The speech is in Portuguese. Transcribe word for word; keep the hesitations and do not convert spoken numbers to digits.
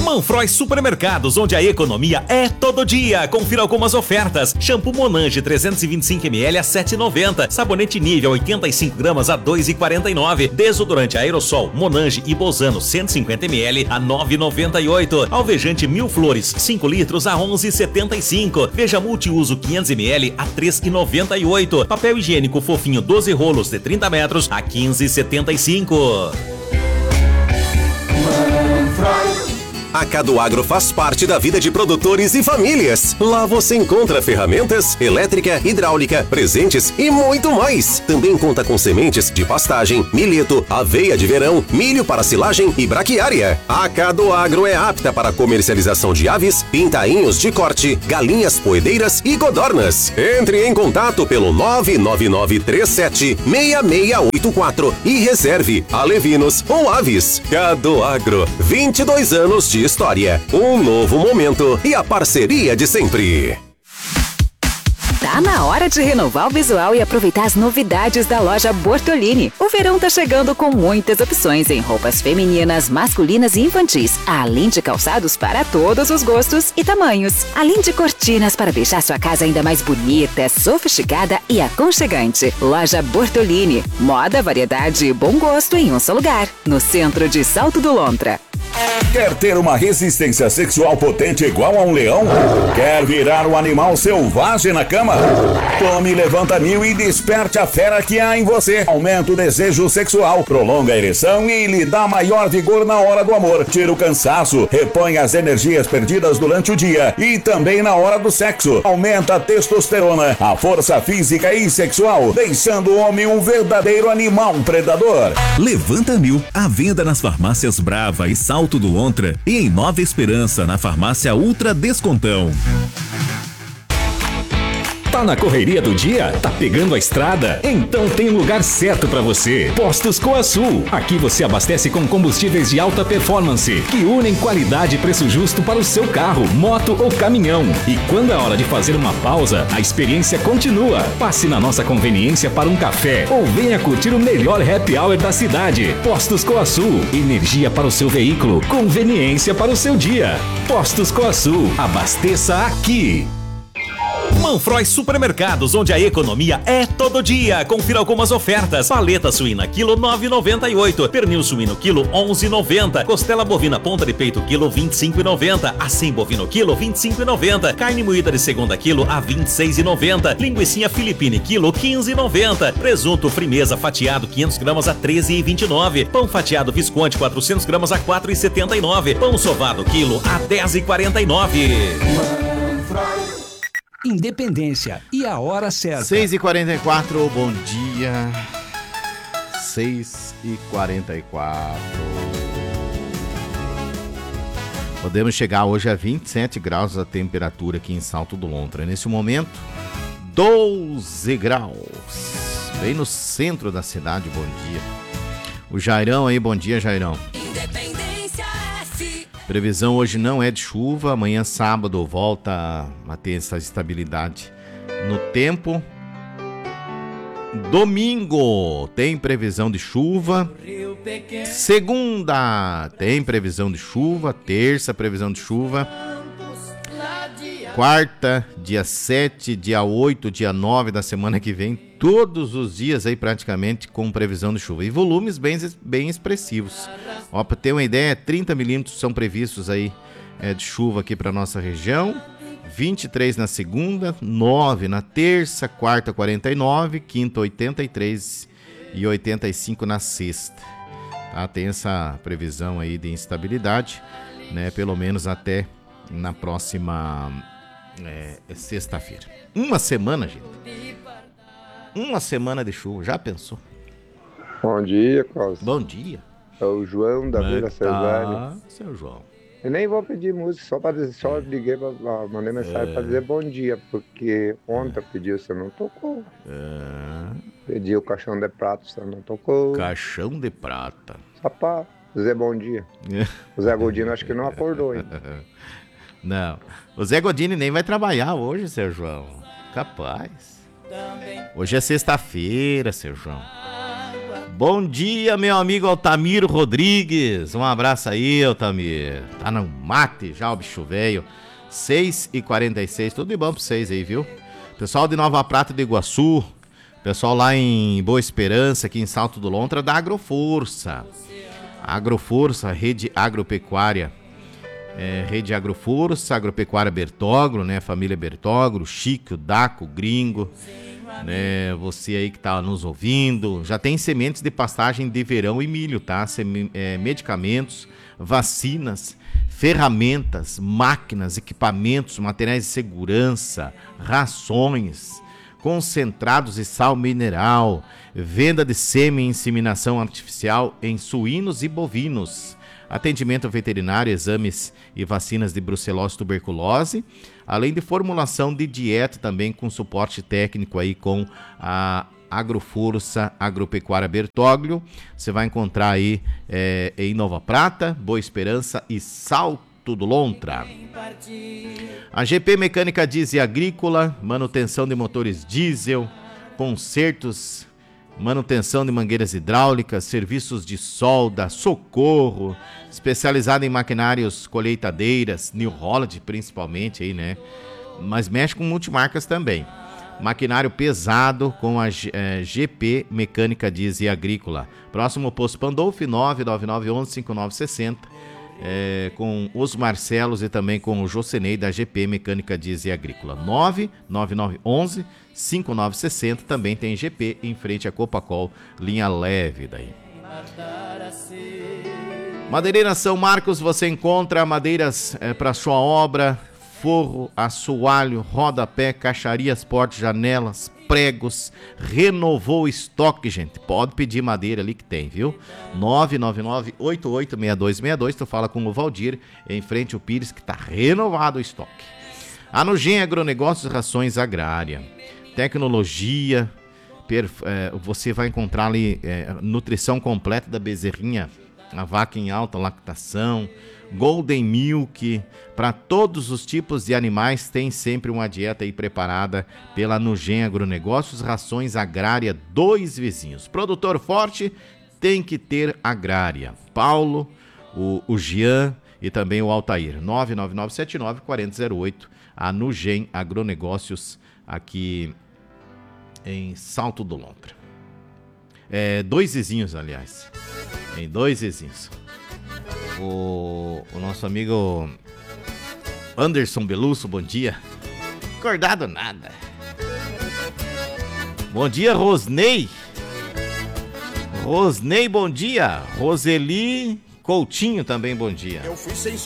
Manfroy Supermercados, onde a economia é todo dia. Confira algumas ofertas. Shampoo Monange trezentos e vinte e cinco mililitros a sete reais e noventa centavos. Sabonete Nivea oitenta e cinco gramas a dois reais e quarenta e nove centavos. Desodorante Aerosol Monange e Bozano cento e cinquenta mililitros a nove reais e noventa e oito centavos. Alvejante Mil Flores cinco litros a onze reais e setenta e cinco centavos. Veja Multiuso quinhentos mililitros a três reais e noventa e oito centavos. Papel higiênico fofinho doze rolos de trinta metros a quinze reais e setenta e cinco centavos. A Cadoagro faz parte da vida de produtores e famílias. Lá você encontra ferramentas, elétrica, hidráulica, presentes e muito mais. Também conta com sementes de pastagem, milheto, aveia de verão, milho para silagem e braquiária. A Cadoagro é apta para comercialização de aves, pintainhos de corte, galinhas poedeiras e codornas. Entre em contato pelo nove nove nove três sete seis seis oito quatro e reserve alevinos ou aves. Cadoagro, vinte e dois anos de história, um novo momento e a parceria de sempre. Tá na hora de renovar o visual e aproveitar as novidades da loja Bortolini. O verão tá chegando com muitas opções em roupas femininas, masculinas e infantis, além de calçados para todos os gostos e tamanhos, além de cortinas para deixar sua casa ainda mais bonita, sofisticada e aconchegante. Loja Bortolini, moda, variedade e bom gosto em um só lugar, no centro de Salto do Lontra. Quer ter uma resistência sexual potente igual a um leão? Quer virar um animal selvagem na cama? Tome Levanta Mil e desperte a fera que há em você. Aumenta o desejo sexual, prolonga a ereção e lhe dá maior vigor na hora do amor. Tira o cansaço, repõe as energias perdidas durante o dia e também na hora do sexo. Aumenta a testosterona, a força física e sexual, deixando o homem um verdadeiro animal predador. Levanta Mil, à venda nas farmácias Brava e Salto do Lontra e em Nova Esperança, na farmácia Ultra Descontão. Tá na correria do dia? Tá pegando a estrada? Então tem lugar certo para você. Postos Coasul. Aqui você abastece com combustíveis de alta performance, que unem qualidade e preço justo para o seu carro, moto ou caminhão. E quando é hora de fazer uma pausa, a experiência continua. Passe na nossa conveniência para um café ou venha curtir o melhor happy hour da cidade. Postos Coasul. Energia para o seu veículo, conveniência para o seu dia. Postos Coasul. Abasteça aqui. Manfroy Supermercados, onde a economia é todo dia. Confira algumas ofertas. Paleta suína quilo nove reais e noventa e oito centavos. Pernil suíno quilo onze reais e noventa centavos. Costela bovina ponta de peito quilo vinte e cinco reais e noventa centavos. Acém bovino quilo vinte e cinco reais e noventa centavos. Carne moída de segunda quilo a vinte e seis reais e noventa centavos. Linguicinha Filipine quilo quinze reais e noventa centavos. Presunto Frimeza fatiado quinhentos gramas a treze reais e vinte e nove centavos. Pão fatiado Visconti quatrocentos gramas a quatro reais e setenta e nove centavos. Pão sovado quilo a dez reais e quarenta e nove centavos. Independência e a hora certa. seis e quarenta e quatro, bom dia. seis e quarenta e quatro. Podemos chegar hoje a vinte e sete graus a temperatura aqui em Salto do Lontra. Nesse momento, doze graus. Bem no centro da cidade, bom dia. O Jairão aí, bom dia, Jairão. Previsão hoje não é de chuva, amanhã sábado volta a ter essa estabilidade no tempo. Domingo tem previsão de chuva. Segunda tem previsão de chuva. Terça previsão de chuva. Quarta, dia sete, dia oito, dia nove da semana que vem. Todos os dias aí praticamente com previsão de chuva. E volumes bem, bem expressivos. Ó, para ter uma ideia, trinta milímetros são previstos aí é, de chuva aqui para nossa região. vinte e três na segunda, nove na terça, quarta quarenta e nove, quinta oitenta e três e oitenta e cinco na sexta. Tá? Tem essa previsão aí de instabilidade, né? Pelo menos até na próxima é, sexta-feira. Uma semana, gente. Uma semana de chuva, já pensou? Bom dia, Cláudio. Bom dia. É o João da Vila Cesário. Ah, seu João. Eu nem vou pedir música, só para dizer, só liguei, pra, mandei mensagem é. para dizer bom dia, porque ontem é. eu pedi, você não tocou. É. Pedi o caixão de prata, você não tocou. Caixão de prata. Só para dizer bom dia. É. O Zé Godino acho que não acordou ainda. Não, o Zé Godini nem vai trabalhar hoje, seu João. Capaz. Hoje é sexta-feira, seu João. Bom dia, meu amigo Altamiro Rodrigues. Um abraço aí, Altamiro. Tá no mate já o bicho velho. seis e quarenta e seis, tudo de bom pra vocês aí, viu? Pessoal de Nova Prata de Iguaçu, pessoal lá em Boa Esperança, aqui em Salto do Lontra, da Agroforça. Agroforça, rede agropecuária. É, rede Agroforça, Agropecuária Bertogro, né? Família Bertogro, Chico, Daco, Gringo, né? Você aí que tá nos ouvindo. Já tem sementes de pastagem de verão e milho, tá? Sem, é, medicamentos, vacinas, ferramentas, máquinas, equipamentos, materiais de segurança, rações, concentrados de sal mineral, venda de sêmen e inseminação artificial em suínos e bovinos, atendimento veterinário, exames e vacinas de brucelose e tuberculose, além de formulação de dieta também com suporte técnico aí com a Agroforça Agropecuária Bertoglio. Você vai encontrar aí é, em Nova Prata, Boa Esperança e Salto do Lontra. A G P Mecânica Diesel Agrícola, manutenção de motores diesel, consertos, manutenção de mangueiras hidráulicas, serviços de solda, socorro, especializada em maquinários colheitadeiras, New Holland principalmente aí, né? Mas mexe com multimarcas também. Maquinário pesado com a eh, G P Mecânica Diesel Agrícola. Próximo posto Pandolfi, nove nove nove um um cinco nove seis zero, eh, com os Marcelos e também com o Jocenei da G P Mecânica Diesel Agrícola. nove nove nove um um cinco nove seis zero, também tem G P em frente a Copacol, linha leve daí. Madeireira São Marcos, você encontra madeiras eh, para sua obra, forro, assoalho, rodapé, caixarias, portas, janelas, pregos. Renovou o estoque, gente. Pode pedir madeira ali que tem, viu? nove nove nove oito oito seis dois seis dois. Tu fala com o Valdir, em frente ao Pires, que tá renovado o estoque. A Nugem Agronegócios, rações agrária, tecnologia. Perf... É, você vai encontrar ali é, nutrição completa da bezerrinha, a vaca em alta lactação, Golden Milk, para todos os tipos de animais tem sempre uma dieta aí preparada pela Nugem Agronegócios, rações agrária Dois Vizinhos. Produtor forte tem que ter agrária. Paulo, o, o Jean e também o Altair. nove nove nove sete nove quatro zero zero oito, a Nugem Agronegócios aqui em Salto do Lontra. É, Dois Vizinhos, aliás. Em Dois Vizinhos. O, o nosso amigo Anderson Belusso, bom dia. Acordado nada. Bom dia, Rosnei. Rosnei, bom dia. Roseli Coutinho também, bom dia. Eu fui sem